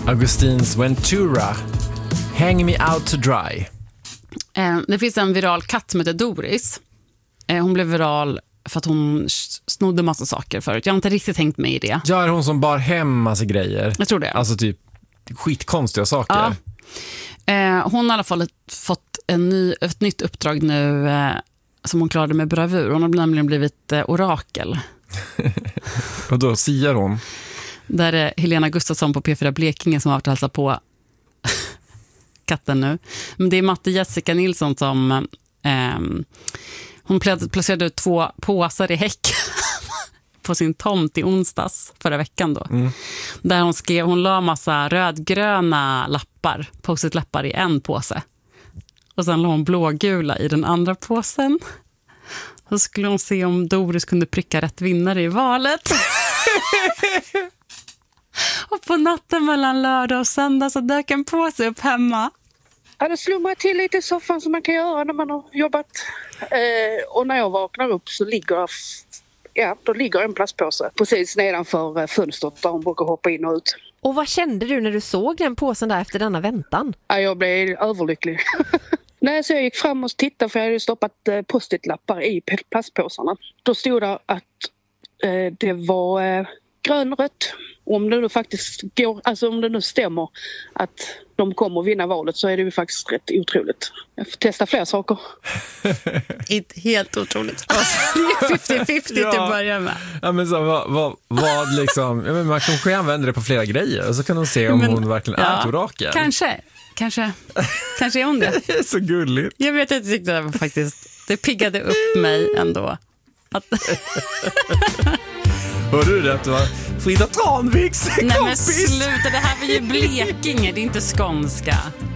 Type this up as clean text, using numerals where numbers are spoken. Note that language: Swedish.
Augustins Ventura, Hang Me Out to Dry. Det finns en viral katt som heter Doris. Hon blev viral för att hon snodde massa saker förut. Jag har inte riktigt tänkt mig i det. Ja, är hon som bar hem massa grejer? Jag tror det. Alltså typ skitkonstiga saker. Ja. Hon har i alla fall fått ett nytt uppdrag nu som hon klarade med bravur. Hon har nämligen blivit orakel. Och då siar hon? Där är Helena Gustafsson på P4 Blekinge som har varit och hälsat på katten nu. Men det är Matte Jessica Nilsson som hon placerade ut 2 påsar i häcken på sin tomt i onsdags förra veckan då. Där hon la massa rödgröna lappar, post-it-lappar i en påse. Och sen la hon blågula i den andra påsen. Så skulle hon se om Doris kunde pricka rätt vinnare i valet. Och på natten mellan lördag och söndag så dök en påse upp hemma. Ja, det slog mig till lite i soffan som man kan göra när man har jobbat. Och när jag vaknar upp så ligger en plastpåse precis nedanför fönstret där hon brukar hoppa in och ut. Och vad kände du när du såg den påsen där efter denna väntan? Ja, jag blev överlycklig. Nej, så jag gick fram och tittade för jag hade stoppat post-it-lappar i plastpåsarna. Då stod det att det var grönrött. Om det nu faktiskt går, alltså om det nu stämmer att de kommer vinna valet så är det ju faktiskt rätt otroligt. Jag får testa fler saker. Inte helt otroligt. Det är 50-50 till att börja med. Ja, men så, vad liksom, ja, men man kanske använder det på flera grejer och så kan de se om hon verkligen är ett orakel. Kanske är hon det. Det är så gulligt. Jag vet att jag tyckte det var faktiskt, det piggade upp mig ändå. Hörde du det att det var Frida Tranviks kompis? Nej men sluta, det här var ju Blekinge, det är inte skånska.